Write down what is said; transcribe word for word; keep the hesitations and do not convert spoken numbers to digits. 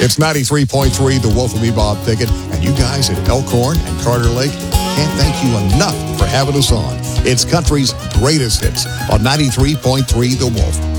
It's ninety-three point three, The Wolf, with me, Bob Pickett, and you guys at Elkhorn and Carter Lake can't thank you enough for having us on. It's country's greatest hits on ninety-three point three The Wolf.